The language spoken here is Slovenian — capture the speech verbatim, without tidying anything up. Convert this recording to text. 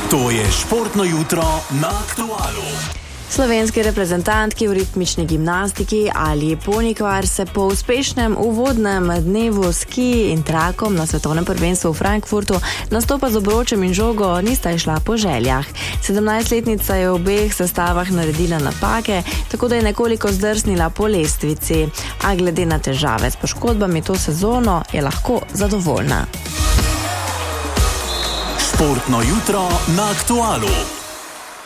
To je športno jutro na Aktualu. Slovenski reprezentantki v ritmični gimnastiki Alji Ponikvar se po uspešnem uvodnem dnevu ski in trakom na svetovnem prvenstvu v Frankfurtu nastopa z obročem in žogo nista išla po željah. sedemnajstletnica je v obeh sestavah naredila napake, tako da je nekoliko zdrsnila po lestvici, a glede na težave s poškodbami to sezono je lahko zadovoljna. Športno jutro na Aktualu.